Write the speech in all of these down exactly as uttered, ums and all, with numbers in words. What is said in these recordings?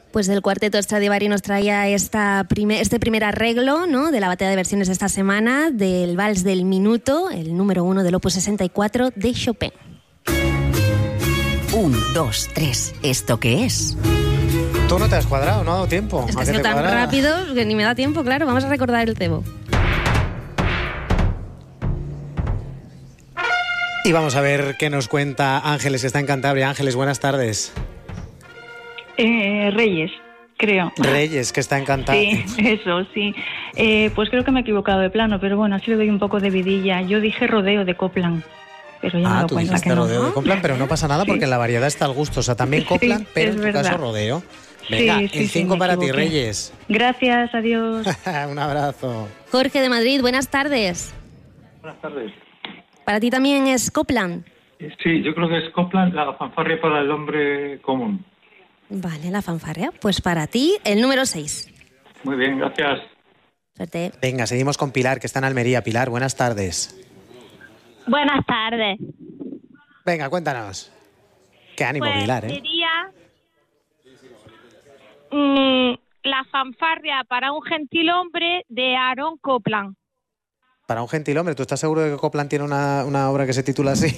Pues el cuarteto Stradivari nos traía esta primer, este primer arreglo, ¿no?, de la batalla de versiones de esta semana del Vals del Minuto, el número uno del Opus sesenta y cuatro de Chopin. Un, dos, tres. ¿Esto qué es? Tú no te has cuadrado, no ha dado tiempo. Es que ha sido tan cuadrara? rápido que ni me da tiempo, claro. Vamos a recordar el cebo. Y vamos a ver qué nos cuenta Ángeles, que está en Cantabria. Ángeles, buenas tardes. Eh, Reyes, creo. Reyes, que está en Cantabria. Sí, eso, sí. Eh, pues creo que me he equivocado de plano, pero bueno, así le doy un poco de vidilla. Yo dije rodeo de Copland, pero ya ah, me doy tú cuenta dijiste que no. rodeo de Copland, pero no pasa nada, sí, porque en la variedad está el gusto. O sea, también Copland, sí, pero en tu verdad. caso rodeo. Venga, sí, sí, el cinco sí, para equivoqué. ti, Reyes. Gracias, adiós. Un abrazo. Jorge de Madrid, buenas tardes. Buenas tardes. ¿Para ti también es Copland? Sí, yo creo que es Copland, la fanfarria para el hombre común. Vale, la fanfarria. Pues para ti, el número seis. Muy bien, gracias. Suerte. Venga, seguimos con Pilar, que está en Almería. Pilar, buenas tardes. Buenas tardes. Venga, cuéntanos. Qué ánimo, pues Pilar, ¿eh? Diría mmm, la fanfarria para un gentilhombre de Aaron Copland. Para un gentilhombre, ¿tú estás seguro de que Copland tiene una, una obra que se titula así?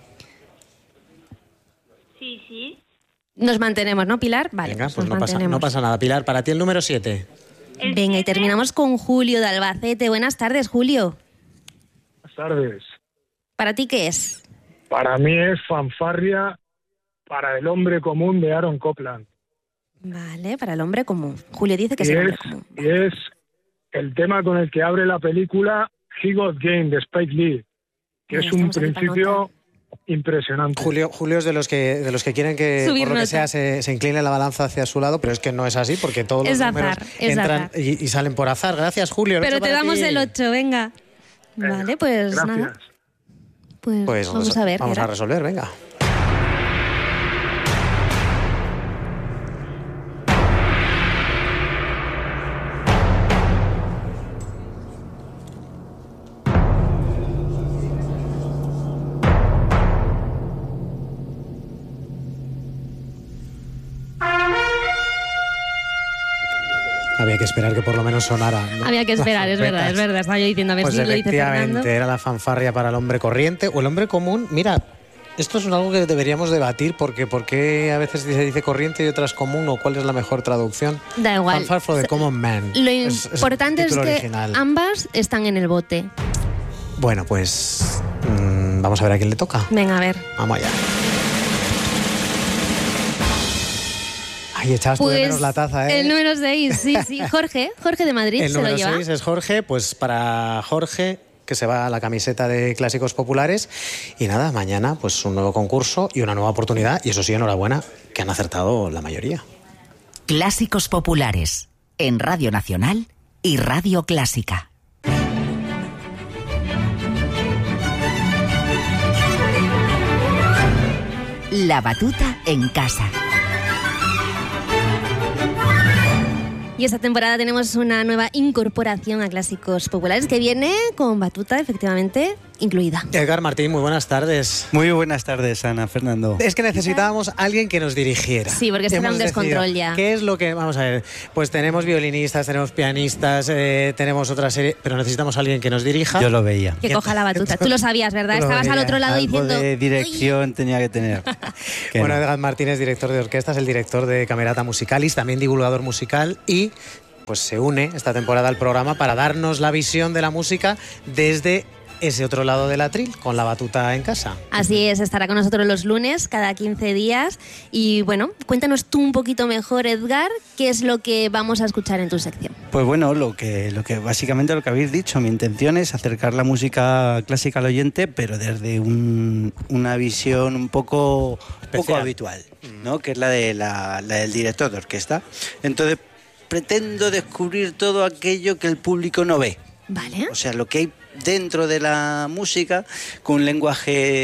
Sí, sí. Nos mantenemos, ¿no, Pilar? Vale, Venga, pues, pues nos no pasa, mantenemos. no pasa nada. Pilar, para ti el número siete. El Venga, y siete. terminamos con Julio de Albacete. Buenas tardes, Julio. Buenas tardes. ¿Para ti qué es? Para mí es fanfarria para el hombre común de Aaron Copland. Vale, para el hombre común. Julio dice que es y el es, hombre común. y es el tema con el que abre la película He Got Game de Spike Lee, que Venga, es un estamos aquí para principio anotar. impresionante. Julio, Julio es de los que de los que quieren que Subir por lo que nota. sea se, se incline la balanza hacia su lado, pero es que no es así, porque todos los Es números azar, es entran azar. y, y salen por azar. Gracias, Julio. el Pero ocho te para damos ti. el ocho, venga. Venga, Vale, pues gracias. nada. Pues, Pues vamos a ver. Vamos ¿qué a era? resolver, venga. Había que esperar que por lo menos sonara, ¿no? Había que esperar, es verdad, es verdad. Estaba yo diciendo, a ver Pues si lo dice efectivamente, Fernando. era la fanfarria para el hombre corriente o el hombre común. Mira, esto es algo que deberíamos debatir, porque ¿por qué a veces se dice corriente y otras común, o cuál es la mejor traducción? Da igual. Fanfare for the common man. Lo Es- es importante el es, título que original. ambas están en el bote. Bueno, pues mmm, vamos a ver a quién le toca. Venga, a ver. Vamos allá. Ay, echabas tú de Pues menos la taza, ¿eh? el número seis, sí, sí. Jorge, Jorge de Madrid El se lo número lleva. seis es Jorge, pues para Jorge, que se va a la camiseta de Clásicos Populares. Y nada, mañana pues un nuevo concurso y una nueva oportunidad. Y eso sí, enhorabuena, que han acertado la mayoría. Clásicos Populares, en Radio Nacional y Radio Clásica. La batuta en casa. Y esta temporada tenemos una nueva incorporación a Clásicos Populares que viene con batuta, efectivamente, incluida. Edgar Martín, muy buenas tardes. Muy buenas tardes, Ana, Fernando. Es que necesitábamos a alguien que nos dirigiera. Sí, porque esto era Hemos un descontrol decidido, ya. ¿Qué es lo que...? Vamos a ver, pues tenemos violinistas, tenemos pianistas, eh, tenemos otra serie, pero necesitamos a alguien que nos dirija. Yo lo veía. Que coja la batuta. Tú lo sabías, ¿verdad? Tú lo Estabas al veías. otro lado Algo diciendo... de dirección tenía que tener. Que Bueno, no. Edgar Martín es director de orquesta, es el director de Camerata Musicalis, también divulgador musical, y pues se une esta temporada al programa para darnos la visión de la música desde ese otro lado del atril, con la batuta en casa. Así es, estará con nosotros los lunes, cada quince días. Y bueno, cuéntanos tú un poquito mejor, Edgar, qué es lo que vamos a escuchar en tu sección. Pues bueno, lo que, lo que básicamente lo que habéis dicho, mi intención es acercar la música clásica al oyente, pero desde un, una visión un poco, poco habitual, ¿no? Que es la, de la, la del director de orquesta. Entonces, pretendo descubrir todo aquello que el público no ve. Vale. O sea, lo que hay dentro de la música, con un lenguaje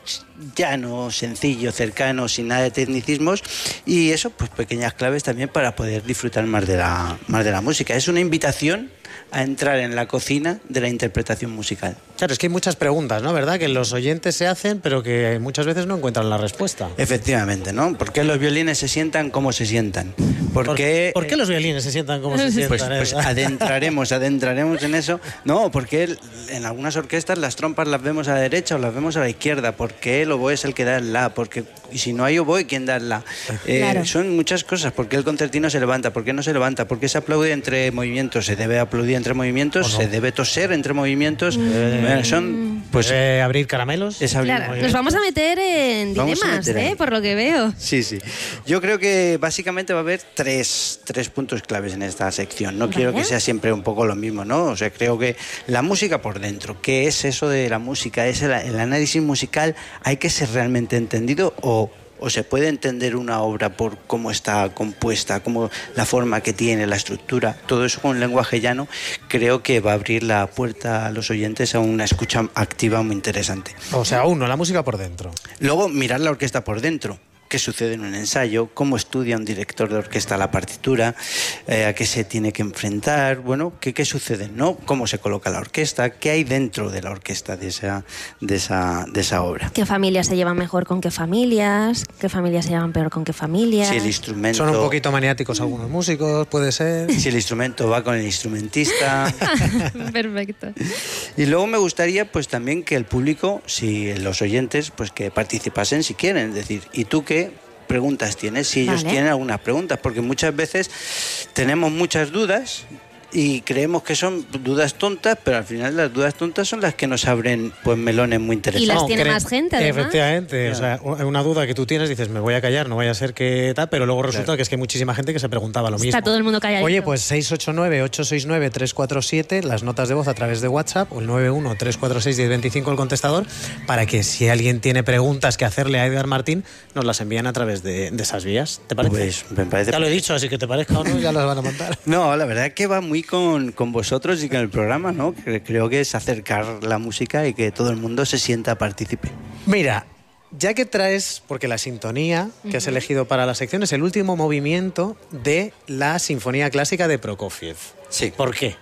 llano, sencillo, cercano, sin nada de tecnicismos, y eso, pues pequeñas claves también para poder disfrutar más de la, más de la música. Es una invitación a entrar en la cocina de la interpretación musical. Claro, es que hay muchas preguntas, ¿no? ¿Verdad? Que los oyentes se hacen, pero que muchas veces no encuentran la respuesta. Efectivamente, ¿no? ¿Por qué los violines se sientan como se sientan? ¿Por, ¿Por qué, ¿Por qué los violines se sientan como se sientan? Pues, pues adentraremos, adentraremos en eso. No, porque en algunas orquestas las trompas las vemos a la derecha o las vemos a la izquierda. ¿Por qué el oboe es el que da el la? Porque, y si no hay oboe, ¿quién da el la? Eh, claro. Son muchas cosas. ¿Por qué el concertino se levanta? ¿Por qué no se levanta? ¿Por qué se aplaude entre movimientos? ¿Se debe aplaudir entre movimientos? No? ¿Se debe toser entre movimientos? Mm. Bueno, son... Pues, ¿Debe abrir caramelos? Es abrir claro, nos vamos a meter en dilemas, ¿eh? Por lo que veo. Sí, sí. Yo creo que básicamente va a haber tres, tres puntos claves en esta sección. No ¿Vale? quiero que sea siempre un poco lo mismo, ¿no? O sea, creo que la música por dentro, ¿qué es eso de la música? ¿Es el, el análisis musical? ¿Hay que ser realmente entendido o... o se puede entender una obra por cómo está compuesta, cómo la forma que tiene, la estructura, todo eso con un lenguaje llano, creo que va a abrir la puerta a los oyentes a una escucha activa muy interesante. O sea, uno, la música por dentro. Luego, mirar la orquesta por dentro. ¿Qué sucede en un ensayo? ¿Cómo estudia un director de orquesta la partitura? Eh, ¿A qué se tiene que enfrentar? Bueno, ¿qué, qué sucede? ¿No? ¿Cómo se coloca la orquesta? ¿Qué hay dentro de la orquesta de esa, de esa, de esa obra? ¿Qué familias se llevan mejor con qué familias? ¿Qué familias se llevan peor con qué familias? Si el instrumento... Son un poquito maniáticos algunos músicos, puede ser. Si el instrumento va con el instrumentista. Perfecto. Y luego me gustaría pues también que el público, si los oyentes, pues que participasen si quieren. Es decir, ¿y tú qué preguntas tienes? Si ellos vale. tienen algunas preguntas, porque muchas veces tenemos muchas dudas y creemos que son dudas tontas, pero al final las dudas tontas son las que nos abren pues melones muy interesantes. Y las tiene no, más gente, además. Efectivamente, claro. O sea, una duda que tú tienes, dices, me voy a callar, no vaya a ser que tal, pero luego resulta claro. que es que hay muchísima gente que se preguntaba lo mismo. Está todo el mundo callado. Oye, pues seis ocho nueve, ocho seis nueve, tres cuatro siete, las notas de voz a través de WhatsApp, o el nueve uno, tres cuatro seis, uno cero dos cinco el contestador, para que si alguien tiene preguntas que hacerle a Edgar Martín, nos las envían a través de, de esas vías. ¿Te parece? Pues me parece. Ya lo he dicho, así que te parezca o no, ya las van a mandar. No, la verdad es que va muy con, con vosotros y con el programa, ¿no? Creo que es acercar la música y que todo el mundo se sienta partícipe. Mira, ya que traes, porque la sintonía que has elegido para la sección es el último movimiento de la Sinfonía Clásica de Prokofiev. Sí. ¿Por qué?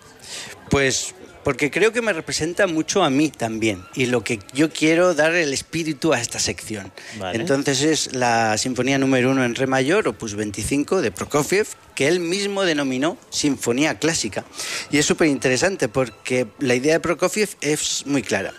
Pues porque creo que me representa mucho a mí también y lo que yo quiero dar el espíritu a esta sección. Vale. Entonces es la Sinfonía número uno en re mayor, opus veinticinco, de Prokofiev, que él mismo denominó Sinfonía Clásica. Y es súper interesante porque la idea de Prokofiev es muy clara.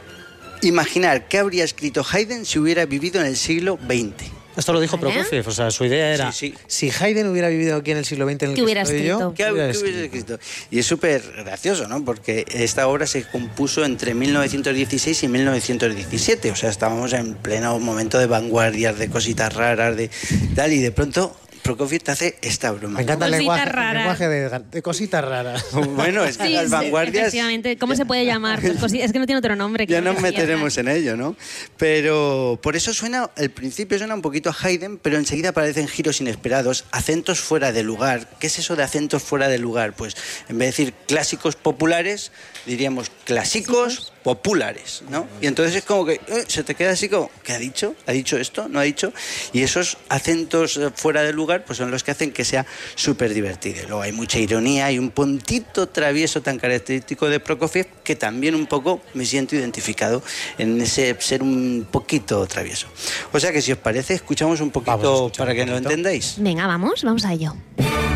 Imaginar qué habría escrito Haydn si hubiera vivido en el siglo veinte. Esto lo dijo ¿Eh? Prokofiev, o sea, su idea era, sí, sí. si Haydn hubiera vivido aquí en el siglo veinte en el que hubiera estoy escrito? yo, ¿Qué, ¿qué hubiera escrito? escrito? Y es súper gracioso, ¿no? Porque esta obra se compuso entre mil novecientos dieciséis y mil novecientos diecisiete, o sea, estábamos en pleno momento de vanguardias, de cositas raras, de tal, y de pronto Prokofiev te hace esta broma. Me encanta el lenguaje, el lenguaje de, de cositas raras. Bueno, es que sí, las vanguardias... Efectivamente, ¿cómo se puede llamar? Pues es que no tiene otro nombre. Ya nos meteremos en ello, ¿no? Pero por eso suena, el principio suena un poquito a Haydn, pero enseguida aparecen giros inesperados, acentos fuera de lugar. ¿Qué es eso de acentos fuera de lugar? Pues en vez de decir clásicos populares, diríamos clásicos populares, ¿no? Y entonces es como que eh, se te queda así como, ¿qué ha dicho? ¿Ha dicho esto? ¿No ha dicho? Y esos acentos fuera de lugar pues son los que hacen que sea súper divertido. Luego hay mucha ironía y un puntito travieso tan característico de Prokofiev que también un poco me siento identificado en ese ser un poquito travieso. O sea que si os parece, escuchamos un poquito para que lo entendáis. Venga, vamos, vamos a ello.